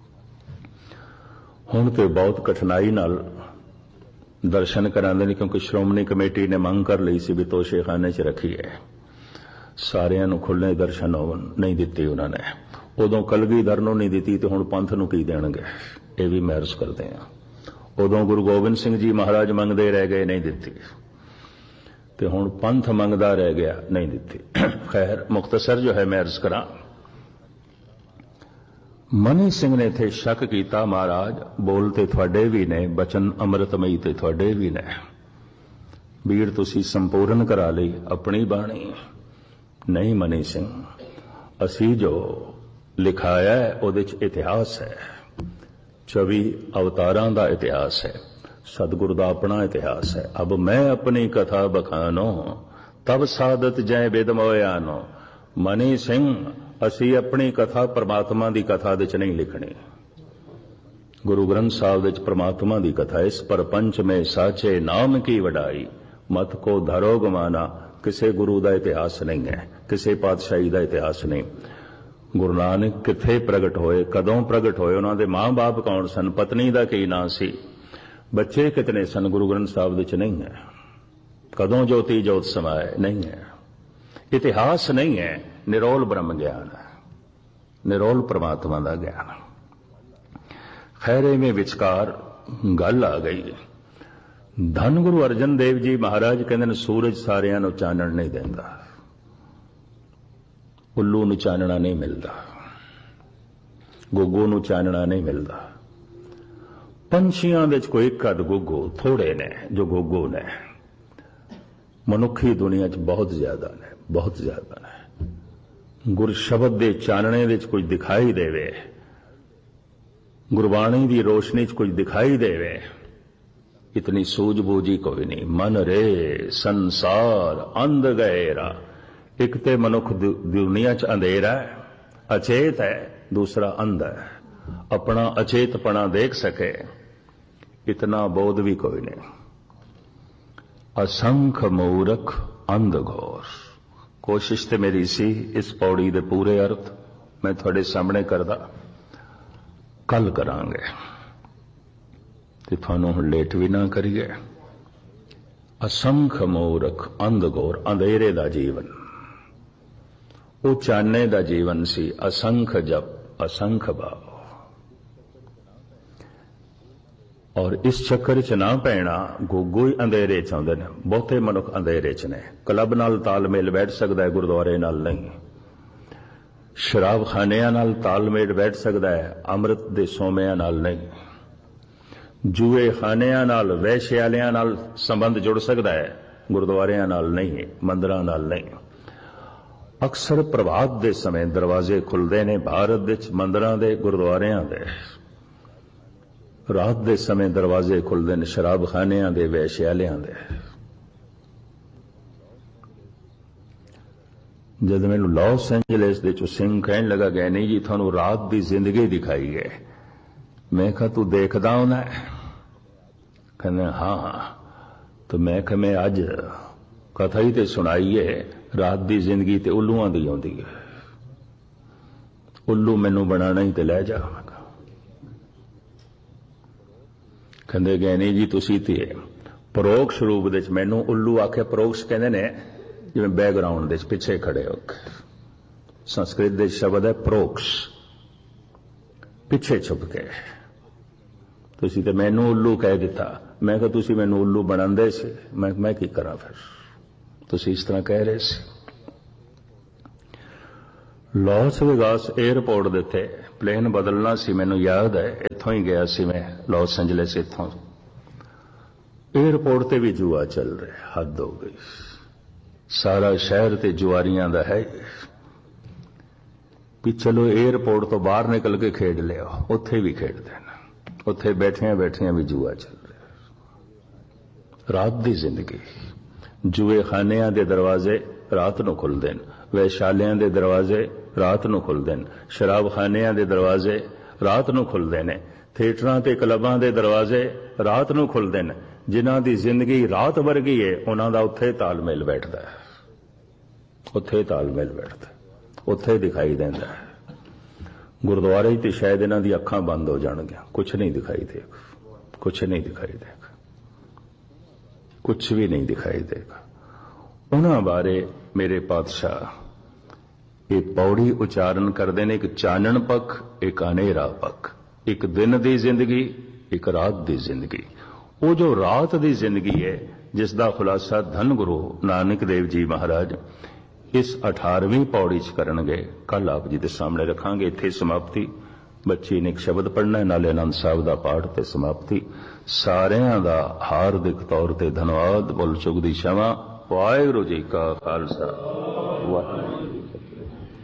Speaker 1: हुण ते बहुत कठिनाई नाल दर्शन करांदे ने, क्योंकि श्रोमणी कमेटी ने मंग कर ली सी भी तोशेखाने च रखी है, सारियां नूं खुले दर्शन होवन, नहीं दित्ती उन्होंने। उदों कलगीधर नूं नहीं दित्ती तो हुण पंथ नूं की देणगे, ये भी महर्स करते हैं। उदों गुरु गोबिंद सिंह जी महाराज मंगदे रह गए, नहीं दित्ती, ते हुण पंथ मंगदा रह गया, नहीं दित्ती। खैर मुख्तसर जो है महर्स करा। मनी सिंह ने थे शक किया, महाराज बोलते थोड़े भी ने, बचन अमृतमई ते थोड़े भी ने, बीड़ तुसी संपूर्ण करा ली अपनी बाणी। नहीं मनी सिंह, असी जो लिखाया है उहदे च इतिहास है, 24 अवतारां दा इतिहास है, सतगुरु दा अपना इतिहास है। अब मैं अपनी कथा बखानो, तब सादत जय वेद मोयानो, ਮਨੀ ਸਿੰਘ ਅਸੀਂ ਆਪਣੀ ਕਥਾ ਪ੍ਰਮਾਤਮਾ ਦੀ ਕਥਾ ਦੇ ਚ ਨਹੀਂ ਲਿਖਣੀ। ਗੁਰੂ ਗ੍ਰੰਥ ਸਾਹਿਬ ਵਿੱਚ ਪ੍ਰਮਾਤਮਾ ਦੀ ਕਥਾ, ਇਸ ਪਰਪੰਚ ਮੇ ਸਾਚੇ ਨਾਮ ਕੀ ਵਡਾਈ, ਮਤ ਕੋ ਧਰੋ ਗਮਾਨਾ। ਕਿਸੇ ਗੁਰੂ ਦਾ ਇਤਿਹਾਸ ਨਹੀਂ ਹੈ, ਕਿਸੇ ਪਾਤਸ਼ਾਹੀ ਦਾ ਇਤਿਹਾਸ ਨਹੀਂ। ਗੁਰੂ ਨਾਨਕ ਕਿੱਥੇ ਪ੍ਰਗਟ ਹੋਏ, ਕਦੋਂ ਪ੍ਰਗਟ ਹੋਏ, ਉਹਨਾਂ ਦੇ ਮਾਂ-ਬਾਪ ਕੌਣ ਸਨ, ਪਤਨੀ ਦਾ ਕੀ ਨਾਂ ਸੀ, ਬੱਚੇ ਕਿਤਨੇ ਸਨ, ਗੁਰੂ ਗ੍ਰੰਥ ਸਾਹਿਬ ਵਿੱਚ ਨਹੀਂ ਹੈ। ਕਦੋਂ ਜੋਤੀ ਜੋਤ ਸਮਾਏ, ਨਹੀਂ ਹੈ। ਇਤਿਹਾਸ ਨਹੀਂ ਹੈ, ਨਿਰੋਲ ਬ੍ਰਹਮ ਗਿਆਨ ਹੈ, ਨਿਰੋਲ ਪ੍ਰਮਾਤਮਾ ਦਾ ਗਿਆਨ। ਖੈਰ ਇਵੇਂ ਵਿਚਕਾਰ ਗੱਲ ਆ ਗਈ। ਧੰਨ ਗੁਰੂ ਅਰਜਨ ਦੇਵ ਜੀ ਮਹਾਰਾਜ ਕਹਿੰਦੇ ਨੇ ਸੂਰਜ ਸਾਰਿਆਂ ਨੂੰ ਚਾਨਣ ਨਹੀਂ ਦਿੰਦਾ, ਉੱਲੂ ਨੂੰ ਚਾਨਣਾ ਨਹੀਂ ਮਿਲਦਾ, ਗੁੱਗੂ ਨੂੰ ਚਾਨਣਾ ਨਹੀਂ ਮਿਲਦਾ। ਪੰਛੀਆਂ ਵਿੱਚ ਕੋਈ ਇੱਕ ਅੱਧ ਗੁੱਗੂ ਥੋੜੇ ਨੇ ਜੋ ਗੁੱਗੂ ਨੇ, ਮਨੁੱਖੀ ਦੁਨੀਆ 'ਚ ਬਹੁਤ ਜ਼ਿਆਦਾ ਨੇ, ਬਹੁਤ ਜ਼ਿਆਦਾ ਨੇ। ਗੁਰ ਸ਼ਬਦ ਦੇ ਚਾਨਣੇ ਵਿੱਚ ਕੁਝ ਦਿਖਾਈ ਦੇਵੇ, ਗੁਰਬਾਣੀ ਦੀ ਰੋਸ਼ਨੀ 'ਚ ਕੁਝ ਦਿਖਾਈ ਦੇਵੇ, ਇਤਨੀ ਸੂਝ-ਬੂਝ ਹੀ ਕੋਈ ਨਹੀਂ। ਮਨ ਰੇ ਸੰਸਾਰ ਅੰਧ ਗਏਰਾ। ਇੱਕ ਤੇ ਮਨੁੱਖ ਦੁਨੀਆ 'ਚ ਅੰਧੇਰਾ ਹੈ, ਅਚੇਤ ਹੈ, ਦੂਸਰਾ ਅੰਧ ਹੈ। ਆਪਣਾ ਅਚੇਤਪਣਾ ਦੇਖ ਸਕੇ ਇਤਨਾ ਬੋਧ ਵੀ ਕੋਈ ਨਹੀਂ। ਅਸੰਖ ਮੂਰਖ ਅੰਧ ਘੋਰ। ਕੋਸ਼ਿਸ਼ ਤੇ ਮੇਰੀ ਸੀ ਇਸ ਪੌੜੀ ਦੇ ਪੂਰੇ ਅਰਥ ਮੈਂ ਤੁਹਾਡੇ ਸਾਹਮਣੇ ਕਰਦਾ, ਕੱਲ ਕਰਾਂਗੇ ਤੇ ਤੁਹਾਨੂੰ ਹੁਣ ਲੇਟ ਵੀ ਨਾ ਕਰੀਏ। ਅਸੰਖ ਮੂਰਖ ਅੰਧ ਘੋਰ, ਅੰਧੇਰੇ ਦਾ ਜੀਵਨ, ਉਹ ਚਾਨਣੇ ਦਾ ਜੀਵਨ ਸੀ। ਅਸੰਖ ਜਪ ਅਸੰਖ ਭਾਵ। ਔਰ ਇਸ ਚੱਕਰ 'ਚ ਨਾ ਪੈਣਾ, ਗੁੱਗੂ ਹੀ ਅੰਧੇਰੇ 'ਚ ਆਉਂਦੇ ਨੇ। ਬਹੁਤੇ ਮਨੁੱਖ ਅੰਧੇਰੇ 'ਚ ਨੇ। ਕਲੱਬ ਨਾਲ ਤਾਲਮੇਲ ਬੈਠ ਸਕਦਾ ਹੈ, ਗੁਰਦੁਆਰੇ ਨਾਲ ਨਹੀਂ। ਸ਼ਰਾਬਖਾਨਿਆਂ ਨਾਲ ਤਾਲਮੇਲ ਬੈਠ ਸਕਦਾ ਹੈ, ਅੰਮ੍ਰਿਤ ਦੇ ਸੋਮਿਆਂ ਨਾਲ ਨਹੀਂ। ਜੂਏ ਖਾਨਿਆਂ ਨਾਲ, ਵੈਸ਼ਿਆਲਿਆਂ ਨਾਲ ਸੰਬੰਧ ਜੁੜ ਸਕਦਾ ਹੈ, ਗੁਰਦੁਆਰਿਆਂ ਨਾਲ ਨਹੀਂ, ਮੰਦਰਾਂ ਨਾਲ ਨਹੀਂ। ਅਕਸਰ ਪ੍ਰਭਾਤ ਦੇ ਸਮੇਂ ਦਰਵਾਜ਼ੇ ਖੁੱਲਦੇ ਨੇ ਭਾਰਤ ਵਿੱਚ, ਮੰਦਰਾਂ ਦੇ, ਗੁਰਦੁਆਰਿਆਂ ਦੇ। ਰਾਤ ਦੇ ਸਮੇਂ ਦਰਵਾਜ਼ੇ ਖੁੱਲਦੇ ਨੇ ਸ਼ਰਾਬਖਾਨਿਆਂ ਦੇ, ਵੈਸ਼ਿਆਲਿਆਂ ਦੇ। ਜਦ ਮੈਨੂੰ ਲਾਸ ਐਂਜਲਸ ਦੇ ਚੋਂ ਸਿੰਘ ਕਹਿਣ ਲੱਗਾ ਗਏ ਨਹੀਂ ਜੀ ਤੁਹਾਨੂੰ ਰਾਤ ਦੀ ਜ਼ਿੰਦਗੀ ਦਿਖਾਈ ਹੈ। ਮੈਂ ਕਿਹਾ ਤੂੰ ਦੇਖਦਾ ਹੋਣਾ? ਕਹਿੰਦੇ ਹਾਂ। ਤਾਂ ਮੈਂ ਕਿਹਾ ਮੈਂ ਅੱਜ ਕਥਾ ਹੀ ਤੇ ਸੁਣਾਈ ਹੈ, ਰਾਤ ਦੀ ਜ਼ਿੰਦਗੀ ਤੇ ਉੱਲੂਆਂ ਦੀ ਆਉਂਦੀ ਹੈ। ਉੱਲੂ ਮੈਨੂੰ ਬਣਾਣਾ ਹੀ ਤੇ ਲੈ ਜਾ। ਕਹਿੰਦੇ ਗਏ ਨਹੀਂ ਜੀ ਤੁਸੀਂ ਤੇ ਪਰੋਕਸ਼ ਰੂਪ ਵਿੱਚ ਮੈਨੂੰ ਉੱਲੂ ਆਖਿਆ। ਪਰੋਕਸ਼ ਕਹਿੰਦੇ ਨੇ ਜਿਵੇਂ ਬੈਕਗਰਾਉਂਡ ਦੇ ਪਿੱਛੇ ਖੜੇ ਹੋ ਕੇ। ਸੰਸਕ੍ਰਿਤ ਦੇ ਸ਼ਬਦ ਹੈ ਪਰੋਕਸ਼, ਪਿੱਛੇ ਛੁਪ ਕੇ। ਤੁਸੀਂ ਤੇ ਮੈਨੂੰ ਉੱਲੂ ਕਹਿ ਦਿੱਤਾ। ਮੈਂ ਕਿਹਾ ਤੁਸੀਂ ਮੈਨੂੰ ਉੱਲੂ ਬਣਾਉਂਦੇ ਸੀ, ਮੈਂ ਕੀ ਕਰਾਂ ਫਿਰ? ਤੁਸੀਂ ਇਸ ਤਰ੍ਹਾਂ ਕਹਿ ਰਹੇ ਸੀ। ਲਾਸ ਵੇਗਾਸ 에ਅਰਪੋਰਟ ਦੇ ਉੱਤੇ ਪਲੇਨ ਬਦਲਣਾ ਸੀ, ਮੈਨੂੰ ਯਾਦ ਹੈ। ਇੱਥੋਂ ਹੀ ਗਿਆ ਸੀ ਮੈਂ ਲਾਸ ਐਂਜਲਸ। ਇੱਥੋਂ 에ਅਰਪੋਰਟ ਤੇ ਵੀ ਜੂਆ ਚੱਲ ਰਿਹਾ, ਹੱਦ ਹੋ ਗਈ। ਸਾਰਾ ਸ਼ਹਿਰ ਤੇ ਜੁਆਰੀਆਂ ਦਾ ਹੈ ਵੀ ਚਲੋ 에ਅਰਪੋਰਟ ਤੋਂ ਬਾਹਰ ਨਿਕਲ ਕੇ ਖੇਡ ਲਿਆ। ਉੱਥੇ ਵੀ ਖੇਡਦੇ ਨੇ, ਉੱਥੇ ਬੈਠਿਆਂ ਬੈਠਿਆਂ ਵੀ ਜੂਆ ਚੱਲ ਰਿਹਾ। ਰਾਤ ਦੀ ਜ਼ਿੰਦਗੀ। ਜੂਏ ਖਾਨਿਆਂ ਦੇ ਦਰਵਾਜ਼ੇ ਰਾਤ ਨੂੰ ਖੁੱਲਦੇ ਨੇ, ਵੈਸ਼ਾਲਿਆਂ ਦੇ ਦਰਵਾਜ਼ੇ ਰਾਤ ਨੂੰ ਖੁੱਲਦੇ ਨੇ, ਸ਼ਰਾਬਖਾਨਿਆਂ ਦੇ ਦਰਵਾਜ਼ੇ ਰਾਤ ਨੂੰ ਖੁੱਲਦੇ ਨੇ, ਥੀਏਟਰਾਂ ਤੇ ਕਲੱਬਾਂ ਦੇ ਦਰਵਾਜ਼ੇ ਰਾਤ ਨੂੰ ਖੁੱਲਦੇ ਨੇ। ਜਿਨ੍ਹਾਂ ਦੀ ਜ਼ਿੰਦਗੀ ਰਾਤ ਵਰਗੀ ਹੈ ਉਹਨਾਂ ਦਾ ਉੱਥੇ ਤਾਲਮੇਲ ਬੈਠਦਾ ਹੈ, ਉੱਥੇ ਤਾਲਮੇਲ ਬੈਠਦਾ, ਉੱਥੇ ਦਿਖਾਈ ਦਿੰਦਾ ਹੈ। ਗੁਰਦੁਆਰੇ ਤੇ ਸ਼ਾਇਦ ਇਹਨਾਂ ਦੀ ਅੱਖਾਂ ਬੰਦ ਹੋ ਜਾਣਗੀਆਂ, ਕੁਛ ਨਹੀਂ ਦਿਖਾਈ ਦੇਗਾ, ਕੁਛ ਨਹੀਂ ਦਿਖਾਈ ਦੇਗਾ, ਕੁਛ ਵੀ ਨਹੀਂ ਦਿਖਾਈ ਦੇਗਾ। ਉਹਨਾਂ ਬਾਰੇ ਮੇਰੇ ਪਾਤਸ਼ਾਹ ਇਹ ਪੌੜੀ ਉਚਾਰਨ ਕਰਦੇ ਨੇ, ਇੱਕ ਚਾਨਣ ਪੱਖ, ਇੱਕ ਹਨੇਰਾ ਪੱਖ, ਇੱਕ ਦਿਨ ਦੀ ਜ਼ਿੰਦਗੀ, ਇੱਕ ਰਾਤ ਦੀ ਜ਼ਿੰਦਗੀ। ਉਹ ਜੋ ਰਾਤ ਦੀ ਜ਼ਿੰਦਗੀ ਹੈ ਜਿਸ ਦਾ ਖੁਲਾਸਾ ਧੰਨ ਗੁਰੂ ਨਾਨਕ ਦੇਵ ਜੀ ਮਹਾਰਾਜ ਇਸ 18ਵੀਂ ਪੌੜੀ 'ਚ ਕਰਨਗੇ, ਕੱਲ ਆਪ ਜੀ ਦੇ ਸਾਹਮਣੇ ਰੱਖਾਂਗੇ। ਇੱਥੇ ਸਮਾਪਤੀ। ਬੱਚੀ ਨੇ ਇੱਕ ਸ਼ਬਦ ਪੜ੍ਹਨਾ, ਨਾਲੇ ਆਨੰਦ ਸਾਹਿਬ ਦਾ ਪਾਠ ਤੇ ਸਮਾਪਤੀ। ਸਾਰਿਆਂ ਦਾ ਹਾਰਦਿਕ ਤੌਰ ਤੇ ਧੰਨਵਾਦ। ਭੁੱਲ ਚੁੱਕ ਦੀ क्षमा। ਵਾਹਿਗੁਰੂ ਜੀ ਕਾ ਖਾਲਸਾ, ਵਾਹਿਗੁਰੂ ਜੀ ਕੀ ਫਤਿਹ।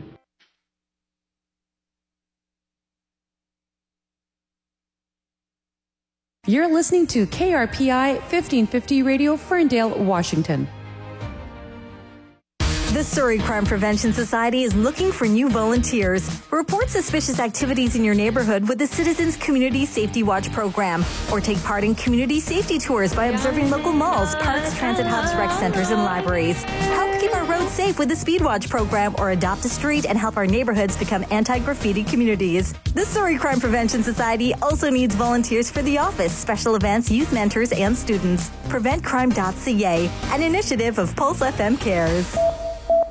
Speaker 2: You're listening to KRPI 1550 Radio, Ferndale, Washington.
Speaker 3: The Surrey Crime Prevention Society is looking for new volunteers. Report suspicious activities in your neighborhood with the Citizens Community Safety Watch program, or take part in community safety tours by observing local malls, parks, transit hubs, rec centers, and libraries. Help keep our roads safe with the Speed Watch program, or adopt a street and help our neighborhoods become anti-graffiti communities. The Surrey Crime Prevention Society also needs volunteers for the office, special events, youth mentors, and students. PreventCrime.ca, an initiative of Pulse FM Cares.